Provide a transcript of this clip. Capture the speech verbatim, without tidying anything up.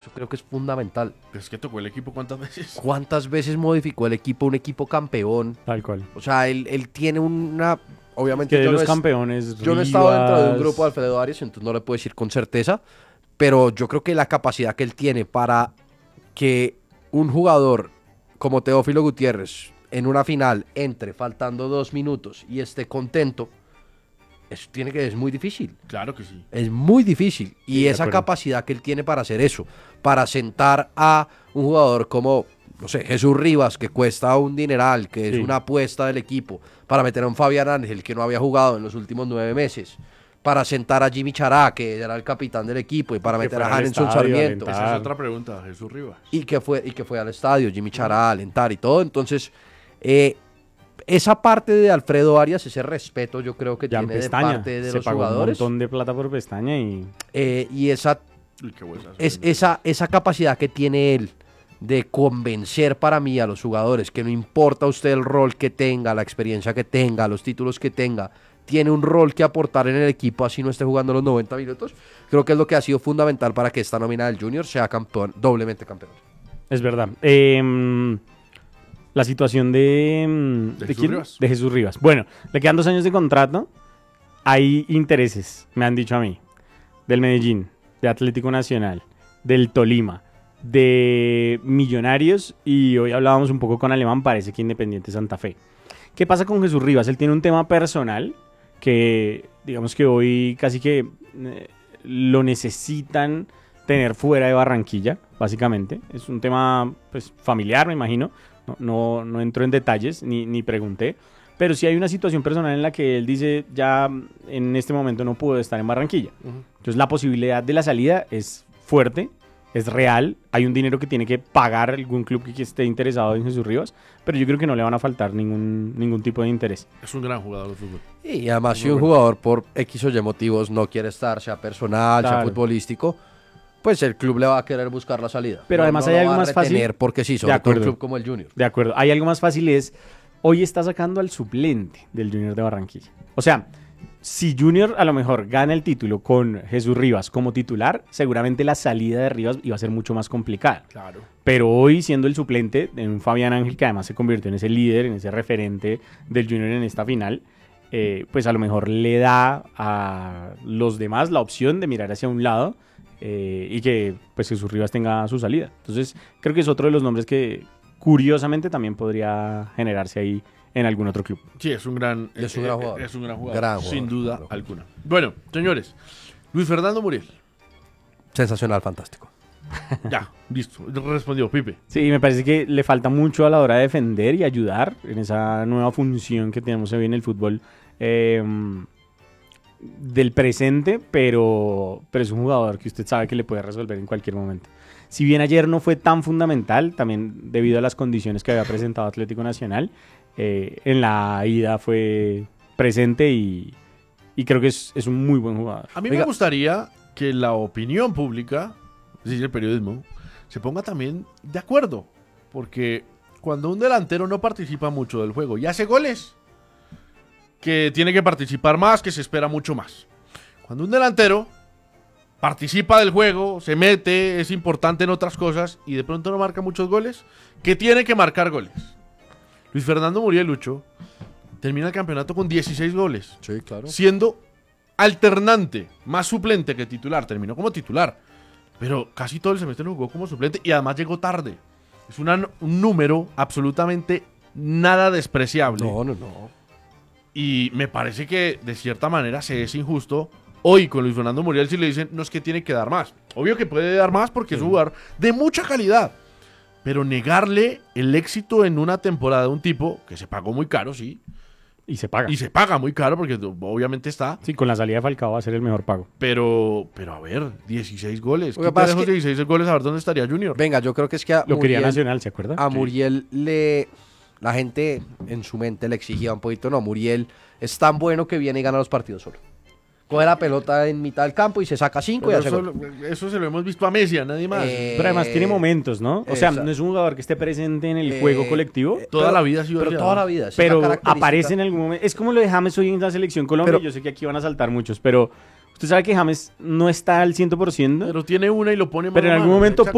Eso creo que es fundamental. Pero es que tocó el equipo ¿cuántas veces? ¿Cuántas veces modificó el equipo, un equipo campeón? Tal cual. O sea, él, él tiene una... Obviamente Que de yo, los no es- campeones, yo no he estado dentro de un Rivas- grupo de Alfredo Arias, entonces no le puedo decir con certeza, pero yo creo que la capacidad que él tiene para que un jugador como Teófilo Gutiérrez en una final entre faltando dos minutos y esté contento, eso tiene que es muy difícil. Claro que sí. Es muy difícil. Y Sí, de esa acuerdo. capacidad que él tiene para hacer eso, para sentar a un jugador como, no sé, Jesús Rivas, que cuesta un dineral, que es Sí. una apuesta del equipo, para meter a un Fabián Ángel, que no había jugado en los últimos nueve meses, para sentar a Jimmy Chará, que era el capitán del equipo, y para Que meter a fuera al Hanson estadio, Sarmiento. alentar. Esa es otra pregunta, Jesús Rivas. Y que, fue, y que fue al estadio, Jimmy Chará, a alentar y todo. Entonces, eh, esa parte de Alfredo Arias, ese respeto yo creo que Ya en tiene de Pestaña. parte de Se los pagó jugadores. un montón de plata por Pestaña y... eh, y esa Uy, qué buena. es esa, esa capacidad que tiene él de convencer para mí a los jugadores que no importa usted el rol que tenga, la experiencia que tenga, los títulos que tenga, tiene un rol que aportar en el equipo así no esté jugando los noventa minutos. Creo que es lo que ha sido fundamental para que esta nómina del Junior sea campeón, doblemente campeón. Es verdad. Eh, la situación de... mm, ¿De Jesús quién? Rivas? De Jesús Rivas. Bueno, le quedan dos años de contrato. Hay intereses, me han dicho a mí. Del Medellín, de Atlético Nacional, del Tolima, de Millonarios y hoy hablábamos un poco con Alemán, parece que Independiente Santa Fe. ¿Qué pasa con Jesús Rivas? Él tiene un tema personal que digamos que hoy casi que eh, lo necesitan tener fuera de Barranquilla, básicamente. Es un tema pues familiar, me imagino. No, no, no entro en detalles ni, ni pregunté. Pero sí hay una situación personal en la que él dice ya en este momento no puedo estar en Barranquilla. Uh-huh. Entonces la posibilidad de la salida es fuerte, es real. Hay un dinero que tiene que pagar algún club que, que esté interesado en Jesús Rivas, pero yo creo que no le van a faltar ningún, ningún tipo de interés. Es un gran jugador de fútbol. Y además si Muy un bueno. jugador por X o Y motivos no quiere estar, sea personal, sea Claro. futbolístico, pues el club le va a querer buscar la salida. Pero No- además no hay lo algo va a más fácil. retener porque sí, De sobre todo un acuerdo. club como el Junior. De acuerdo. Hay algo más fácil, es hoy está sacando al suplente del Junior de Barranquilla. O sea, si Junior a lo mejor gana el título con Jesús Rivas como titular, seguramente la salida de Rivas iba a ser mucho más complicada. Claro. Pero hoy siendo el suplente en un Fabián Ángel que además se convirtió en ese líder, en ese referente del Junior en esta final, eh, pues a lo mejor le da a los demás la opción de mirar hacia un lado eh, y que pues Jesús Rivas tenga su salida. Entonces creo que es otro de los nombres que curiosamente también podría generarse ahí en algún otro club. Sí, es un gran, Es un gran jugador. Es un gran jugador, Gran jugador, sin duda claro. alguna. Bueno, señores, Luis Fernando Muriel. Sensacional, fantástico. Ya, listo. Respondió Pipe. Sí, me parece que le falta mucho a la hora de defender y ayudar en esa nueva función que tenemos hoy en el fútbol eh, del presente, pero, pero es un jugador que usted sabe que le puede resolver en cualquier momento. Si bien ayer no fue tan fundamental, también debido a las condiciones que había presentado Atlético Nacional, eh, en la ida fue presente y, y creo que es, es un muy buen jugador. A mí Oiga. me gustaría que la opinión pública, es decir, el periodismo, se ponga también de acuerdo. Porque cuando un delantero no participa mucho del juego y hace goles, que tiene que participar más, que se espera mucho más. Cuando un delantero participa del juego, se mete, es importante en otras cosas y de pronto no marca muchos goles, que tiene que marcar goles. Luis Fernando Muriel Lucho termina el campeonato con dieciséis goles, Sí, claro. siendo alternante, más suplente que titular. Terminó como titular, pero casi todo el semestre lo jugó como suplente y además llegó tarde. Es una- un número absolutamente nada despreciable. No, no, no. Y me parece que de cierta manera se es injusto hoy con Luis Fernando Muriel si le dicen no es que tiene que dar más. Obvio que puede dar más porque es un jugador de mucha calidad. Pero negarle el éxito en una temporada de un tipo que se pagó muy caro, sí. Y se paga. Y se paga muy caro porque obviamente está. Sí, con la salida de Falcao va a ser el mejor pago. Pero, pero a ver, dieciséis goles. Lo que ¿Qué pasa es esos que- dieciséis goles a ver dónde estaría Junior? Venga, yo creo que es que a Lo quería Muriel, Nacional, ¿se acuerda? a Sí. Muriel le... La gente en su mente le exigía un poquito. No, Muriel es tan bueno que viene y gana los partidos solo. Coge la pelota en mitad del campo y se saca cinco Pero y hace eso, gol. eso se lo hemos visto a Messi, a nadie más. Eh, Pero además tiene momentos, ¿no? O sea, esa- no es un jugador que esté presente en el Eh, juego colectivo, eh, Toda pero- la vida ha sido Pero así, toda la además. vida. esa es la pero característica. aparece en algún momento. Es como lo de James hoy en la selección Colombia. Pero- Yo sé que aquí van a saltar muchos, pero usted sabe que James no está al cien por ciento, pero, Pero tiene una y lo pone en mano a algún mano, momento exacto.